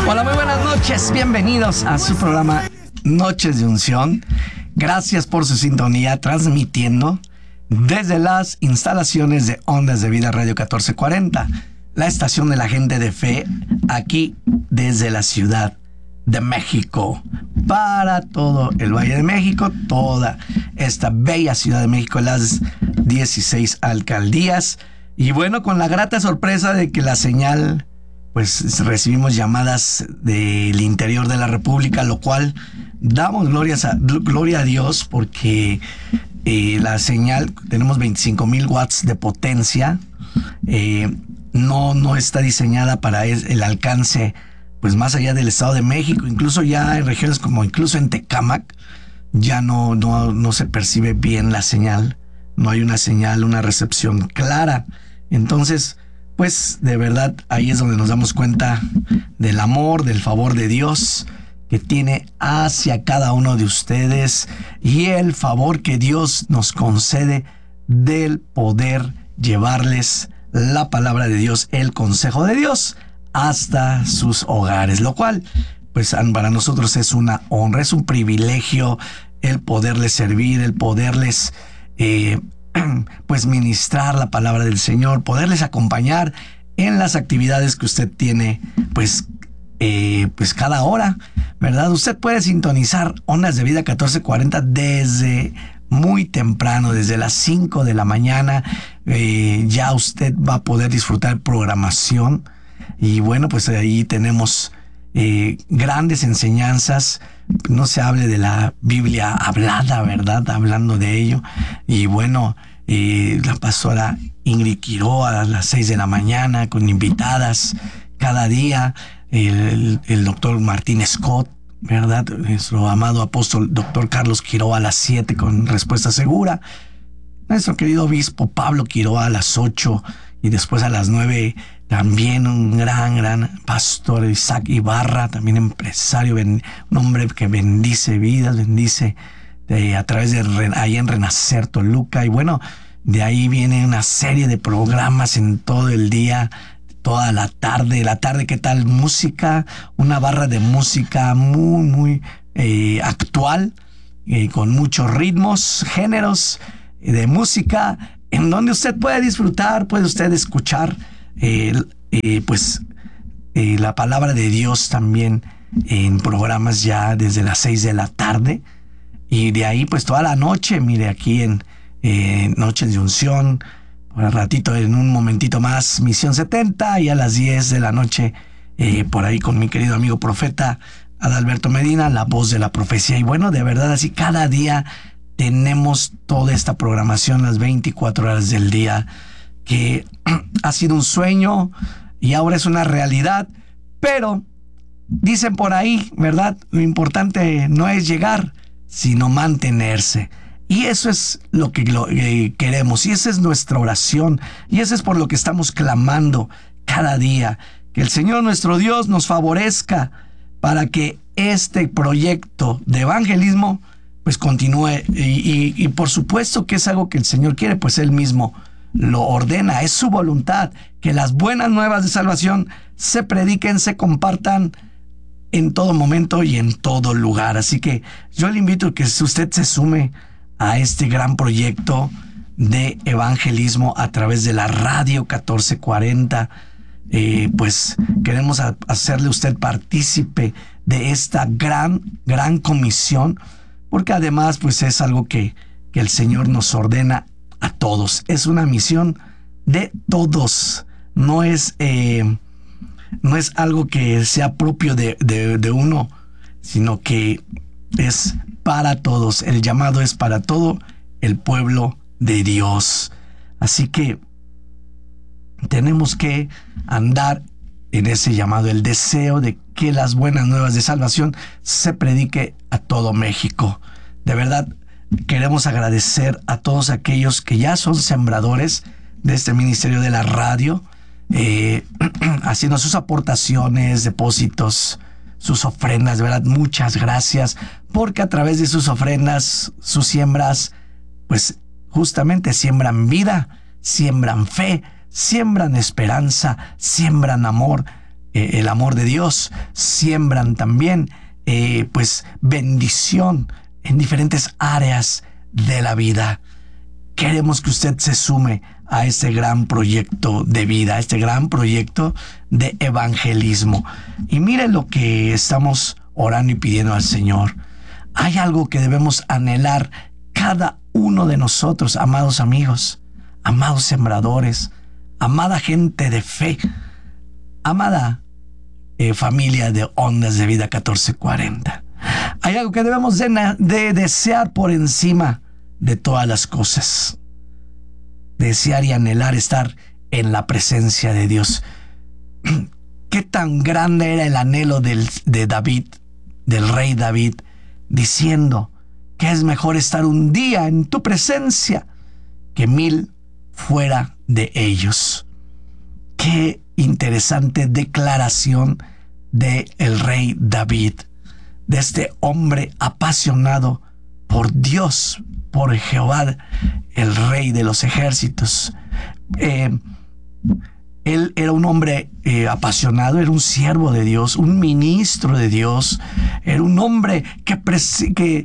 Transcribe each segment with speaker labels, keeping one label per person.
Speaker 1: Hola, muy buenas noches. Bienvenidos a su programa Noches de Unción. Gracias por su sintonía, transmitiendo desde las instalaciones de Ondas de Vida Radio 1440, la estación de la gente de fe, aquí desde la Ciudad de México, para todo el Valle de México, toda esta bella Ciudad de México, las 16 alcaldías. Y bueno, con la grata sorpresa de que la señal, pues recibimos llamadas del interior de la República, lo cual damos gloria a Dios, porque la señal, tenemos 25,000 watts de potencia, no está diseñada para el alcance pues más allá del Estado de México. Incluso ya en regiones como incluso en Tecámac ya no se percibe bien la señal, no hay una señal, una recepción clara. Entonces, pues de verdad ahí es donde nos damos cuenta del amor, del favor de Dios que tiene hacia cada uno de ustedes, y el favor que Dios nos concede del poder llevarles la palabra de Dios, el consejo de Dios, hasta sus hogares, lo cual pues para nosotros es una honra, es un privilegio el poderles servir, el poderles pues ministrar la palabra del Señor, poderles acompañar en las actividades que usted tiene pues cada hora, ¿verdad? Usted puede sintonizar Ondas de Vida 1440 desde muy temprano, desde las 5 de la mañana. Ya usted va a poder disfrutar programación. Y bueno, pues ahí tenemos grandes enseñanzas. No se hable de la Biblia hablada, ¿verdad? Hablando de ello. Y bueno, la pastora Ingrid Quiroa a las 6 de la mañana con invitadas cada día. El doctor Martín Scott, ¿verdad? Nuestro amado apóstol doctor Carlos Quiroa a las 7 con Respuesta Segura. Nuestro querido obispo Pablo Quiroa a las 8. Y después a las 9 también un gran pastor, Isaac Ibarra, también empresario, un hombre que bendice vidas, bendice a través de ahí en Renacer Toluca. Y bueno, de ahí viene una serie de programas en todo el día, toda la tarde. ¿Qué tal? Música, una barra de música muy actual, con muchos ritmos, géneros de música, en donde usted puede disfrutar, puede usted escuchar la palabra de Dios también en programas ya desde las 6 de la tarde, y de ahí pues toda la noche, mire, aquí en Noches de Unción, por el ratito, en un momentito más, Misión 70, y a las 10 de la noche por ahí con mi querido amigo profeta Adalberto Medina, la voz de la profecía. Y bueno, de verdad, así cada día tenemos toda esta programación las 24 horas del día, que ha sido un sueño y ahora es una realidad. Pero dicen por ahí, ¿verdad? Lo importante no es llegar, sino mantenerse. Y eso es lo que queremos, y esa es nuestra oración, y eso es por lo que estamos clamando cada día, que el Señor nuestro Dios nos favorezca para que este proyecto de evangelismo pues continúe, y por supuesto que es algo que el Señor quiere, pues Él mismo lo ordena, es su voluntad que las buenas nuevas de salvación se prediquen, se compartan en todo momento y en todo lugar. Así que yo le invito a que usted se sume a este gran proyecto de evangelismo a través de la radio 1440. Pues queremos hacerle usted partícipe de esta gran comisión, porque además pues es algo que el Señor nos ordena a todos. Es una misión de todos, no es algo que sea propio de uno, sino que es para todos. El llamado es para todo el pueblo de Dios. Así que tenemos que andar en ese llamado, el deseo de que las buenas nuevas de salvación se predique a todo México. De verdad, queremos agradecer a todos aquellos que ya son sembradores de este ministerio de la radio, haciendo sus aportaciones, depósitos, sus ofrendas. De verdad, muchas gracias, porque a través de sus ofrendas, sus siembras, pues justamente siembran vida, siembran fe, siembran esperanza, siembran amor, el amor de Dios, siembran también pues bendición en diferentes áreas de la vida. Queremos que usted se sume a este gran proyecto de vida, a este gran proyecto de evangelismo. Y mire lo que estamos orando y pidiendo al Señor. Hay algo que debemos anhelar cada uno de nosotros, amados amigos, amados sembradores, amada gente de fe, amada familia de Ondas de Vida 1440. Hay algo que debemos de desear por encima de todas las cosas. Desear y anhelar estar en la presencia de Dios. Qué tan grande era el anhelo de David, del rey David, diciendo que es mejor estar un día en tu presencia que 1000 fuera de ellos. Qué interesante declaración del rey David, de este hombre apasionado por Dios, por Jehová, el rey de los ejércitos. Él era un hombre apasionado, era un siervo de Dios, un ministro de Dios, era un hombre que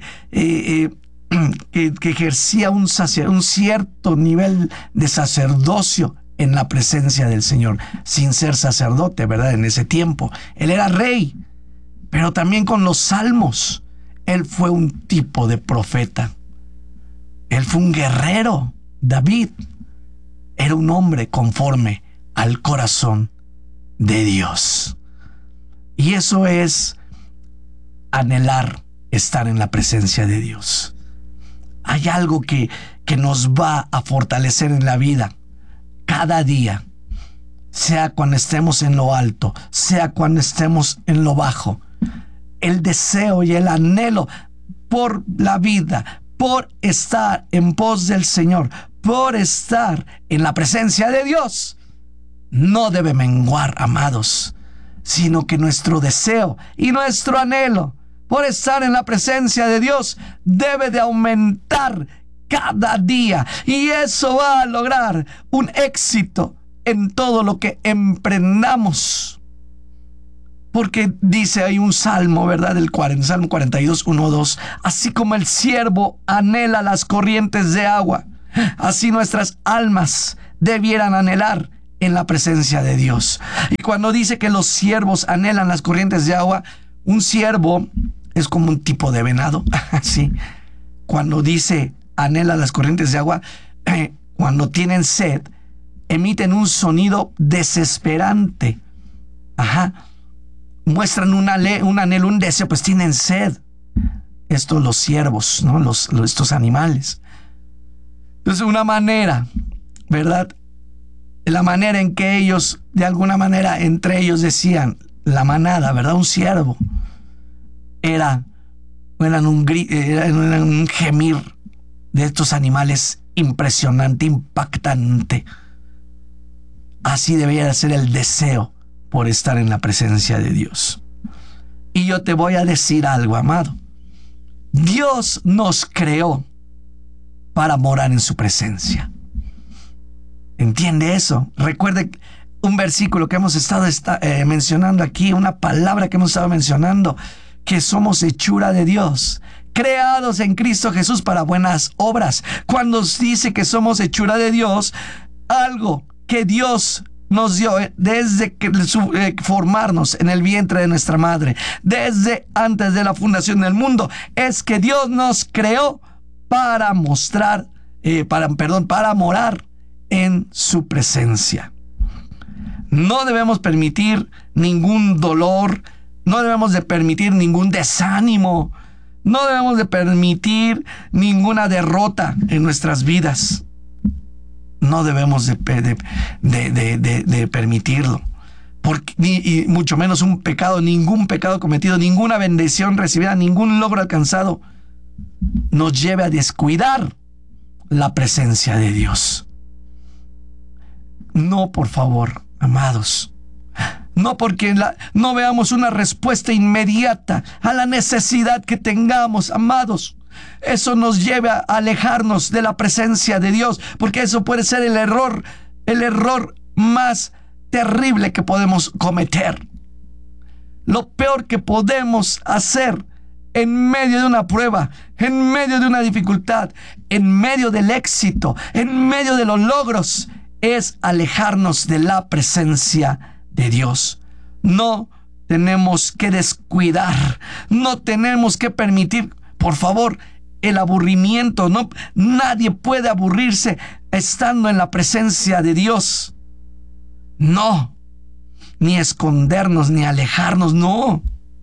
Speaker 1: ejercía un cierto nivel de sacerdocio en la presencia del Señor, sin ser sacerdote, ¿verdad? En ese tiempo. Él era rey, pero también con los salmos. Él fue un tipo de profeta. Él fue un guerrero. David era un hombre conforme al corazón de Dios. Y eso es anhelar estar en la presencia de Dios. Hay algo que nos va a fortalecer en la vida cada día, sea cuando estemos en lo alto, sea cuando estemos en lo bajo. El deseo y el anhelo por la vida, por estar en pos del Señor, por estar en la presencia de Dios, no debe menguar, amados, sino que nuestro deseo y nuestro anhelo por estar en la presencia de Dios debe de aumentar cada día, y eso va a lograr un éxito en todo lo que emprendamos. Porque dice ahí un salmo, ¿verdad? Salmo 42, 1, 2. Así como el siervo anhela las corrientes de agua, así nuestras almas debieran anhelar en la presencia de Dios. Y cuando dice que los siervos anhelan las corrientes de agua, un siervo es como un tipo de venado. Así. Cuando dice anhela las corrientes de agua, cuando tienen sed, emiten un sonido desesperante. Muestran un anhelo, un deseo, pues tienen sed. Estos los siervos, ¿no? Estos animales. Entonces, una manera, ¿verdad? La manera en que ellos, de alguna manera, entre ellos decían, la manada, ¿verdad? Un siervo. Era un gemir de estos animales impresionante, impactante. Así debería ser el deseo por estar en la presencia de Dios. Y yo te voy a decir algo, amado. Dios nos creó para morar en su presencia. ¿Entiende eso? Recuerde un versículo que hemos estado mencionando aquí, una palabra que hemos estado mencionando, que somos hechura de Dios, creados en Cristo Jesús para buenas obras. Cuando dice que somos hechura de Dios, algo que Dios nos dio desde formarnos en el vientre de nuestra madre, desde antes de la fundación del mundo, es que Dios nos creó para para morar en su presencia. No debemos permitir ningún dolor, no debemos de permitir ningún desánimo, no debemos de permitir ninguna derrota en nuestras vidas. No debemos de permitirlo. Y mucho menos un pecado, ningún pecado cometido, ninguna bendición recibida, ningún logro alcanzado nos lleve a descuidar la presencia de Dios. No, por favor, amados. No porque no veamos una respuesta inmediata a la necesidad que tengamos, amados. Eso nos lleva a alejarnos de la presencia de Dios, porque eso puede ser el error más terrible que podemos cometer. lo peor que podemos hacer en medio de una prueba, en medio de una dificultad, en medio del éxito, en medio de los logros, es alejarnos de la presencia de Dios. No tenemos que descuidar, no tenemos que permitir, por favor, el aburrimiento. No, nadie puede aburrirse estando en la presencia de Dios. No, ni escondernos, ni alejarnos, no.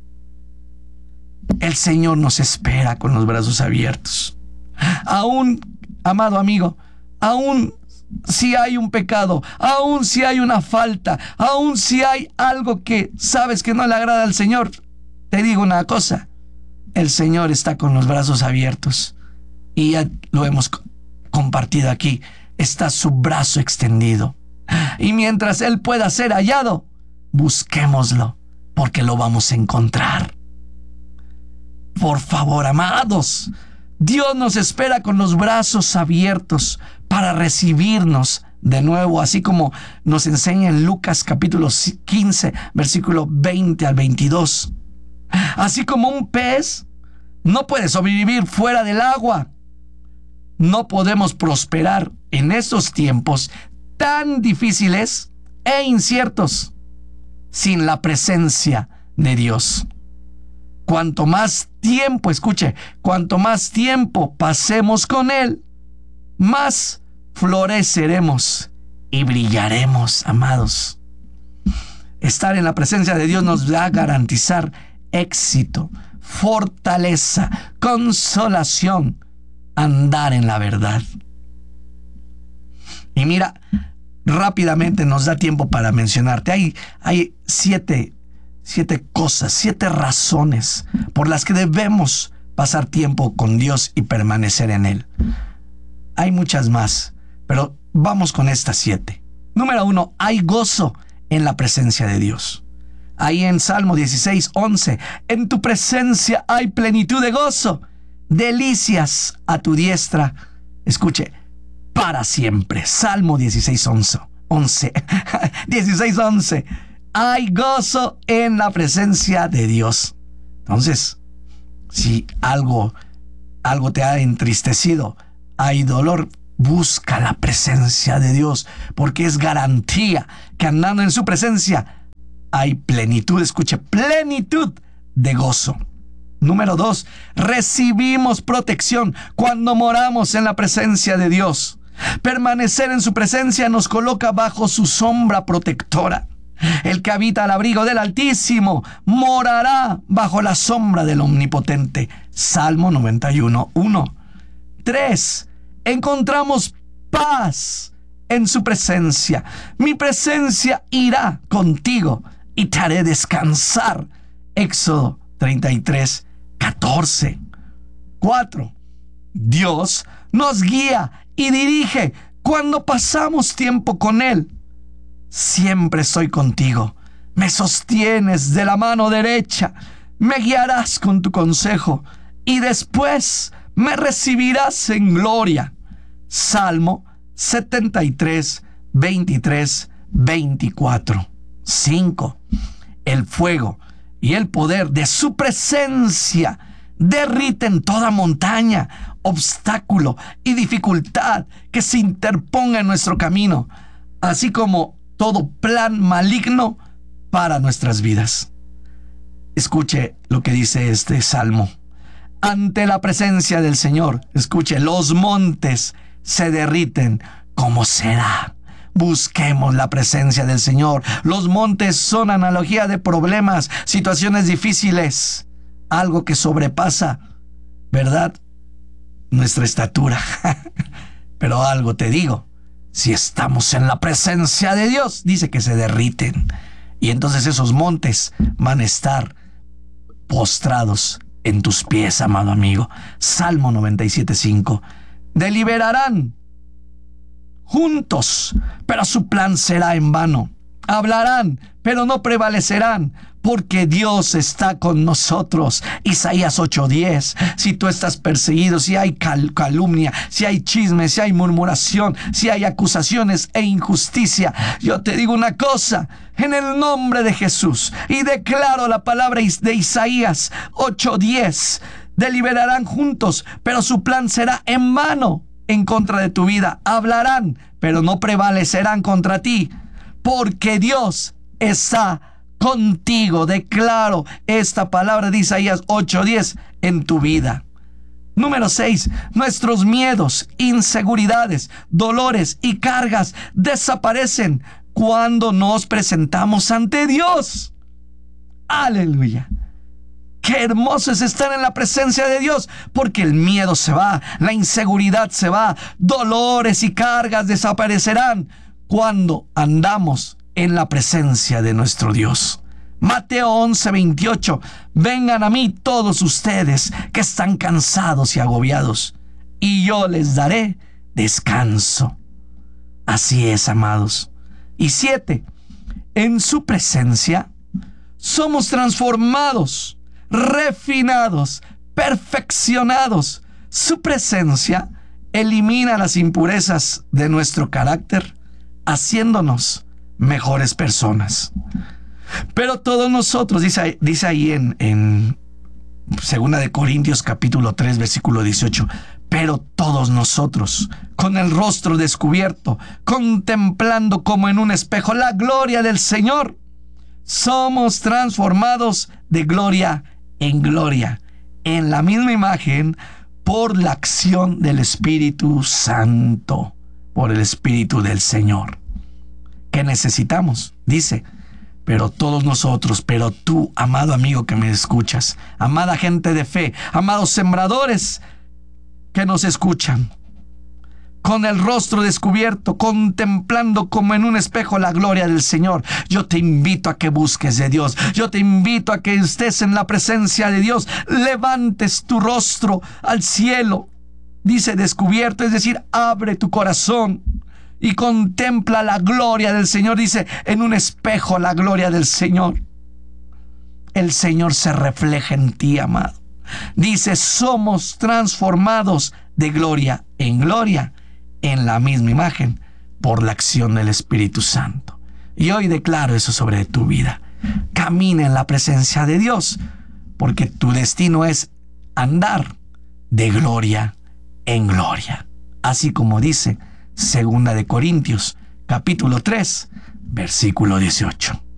Speaker 1: El Señor nos espera con los brazos abiertos. Aún, amado amigo, aún si hay un pecado, aún si hay una falta, aún si hay algo que sabes que no le agrada al Señor, te digo una cosa: el Señor está con los brazos abiertos, y ya lo hemos compartido aquí. Está su brazo extendido, y mientras Él pueda ser hallado, busquémoslo, porque lo vamos a encontrar. Por favor, amados, Dios nos espera con los brazos abiertos para recibirnos de nuevo, así como nos enseña en Lucas capítulo 15, versículo 20 al 22. Así como un pez no puede sobrevivir fuera del agua, no podemos prosperar en estos tiempos tan difíciles e inciertos sin la presencia de Dios. Cuanto más tiempo, escuche, cuanto más tiempo pasemos con Él, más floreceremos y brillaremos, amados. Estar en la presencia de Dios nos va a garantizar éxito, fortaleza, consolación, andar en la verdad. Y mira, rápidamente nos da tiempo para mencionarte. Hay siete cosas, 7 razones por las que debemos pasar tiempo con Dios y permanecer en Él. Hay muchas más, pero vamos con estas 7. Número 1, hay gozo en la presencia de Dios. Ahí en Salmo 16:11, en tu presencia hay plenitud de gozo, delicias a tu diestra. Escuche, para siempre. Salmo 16:11. 16:11. Hay gozo en la presencia de Dios. Entonces, si algo te ha entristecido, hay dolor, busca la presencia de Dios, porque es garantía que andando en su presencia hay plenitud, escuche, plenitud de gozo. Número 2, recibimos protección cuando moramos en la presencia de Dios. Permanecer en su presencia nos coloca bajo su sombra protectora. El que habita al abrigo del Altísimo morará bajo la sombra del Omnipotente. Salmo 91:1. 3. Encontramos paz en su presencia. Mi presencia irá contigo y te haré descansar. Éxodo 33:14. 4. Dios nos guía y dirige cuando pasamos tiempo con Él. Siempre estoy contigo, me sostienes de la mano derecha, me guiarás con tu consejo y después me recibirás en gloria. Salmo 73:23-24. 5. El fuego y el poder de su presencia derriten toda montaña, obstáculo y dificultad que se interponga en nuestro camino, así como todo plan maligno para nuestras vidas. Escuche lo que dice este salmo. Ante la presencia del Señor, escuche, los montes se derriten como cera. Busquemos la presencia del Señor. Los montes son analogía de problemas, situaciones difíciles, algo que sobrepasa, ¿verdad?, nuestra estatura. Pero algo te digo, si estamos en la presencia de Dios, dice que se derriten. Y entonces esos montes van a estar postrados en tus pies, amado amigo. Salmo 97:5. Deliberarán juntos, pero su plan será en vano. Hablarán, pero no prevalecerán, porque Dios está con nosotros. Isaías 8:10. Si tú estás perseguido, si hay calumnia, si hay chisme, si hay murmuración, si hay acusaciones e injusticia, yo te digo una cosa, en el nombre de Jesús, y declaro la palabra de Isaías 8:10, deliberarán juntos, pero su plan será en vano en contra de tu vida. Hablarán, pero no prevalecerán contra ti, porque Dios está contigo. Declaro esta palabra de Isaías 8:10 en tu vida. Número 6. Nuestros miedos, inseguridades, dolores y cargas desaparecen cuando nos presentamos ante Dios. Aleluya. Qué hermoso es estar en la presencia de Dios, porque el miedo se va, la inseguridad se va, dolores y cargas desaparecerán cuando andamos en la presencia de nuestro Dios. Mateo 11:28. Vengan a mí todos ustedes que están cansados y agobiados, y yo les daré descanso. Así es, amados. Y 7. En su presencia somos transformados, refinados, perfeccionados. Su presencia elimina las impurezas de nuestro carácter, haciéndonos mejores personas. Pero todos nosotros, dice ahí en 2 de Corintios capítulo 3 versículo 18, pero todos nosotros, con el rostro descubierto, contemplando como en un espejo la gloria del Señor, somos transformados de gloria en gloria, en la misma imagen, por la acción del Espíritu Santo, por el Espíritu del Señor. ¿Qué necesitamos? Dice, pero todos nosotros, pero tú, amado amigo que me escuchas, amada gente de fe, amados sembradores que nos escuchan, con el rostro descubierto, contemplando como en un espejo la gloria del Señor. Yo te invito a que busques de Dios. Yo te invito a que estés en la presencia de Dios. Levantes tu rostro al cielo. Dice descubierto, es decir, abre tu corazón y contempla la gloria del Señor. Dice, en un espejo la gloria del Señor. El Señor se refleja en ti, amado. Dice, somos transformados de gloria en gloria, en la misma imagen, por la acción del Espíritu Santo. Y hoy declaro eso sobre tu vida. Camina en la presencia de Dios, porque tu destino es andar de gloria en gloria. Así como dice 2 de Corintios, capítulo 3, versículo 18.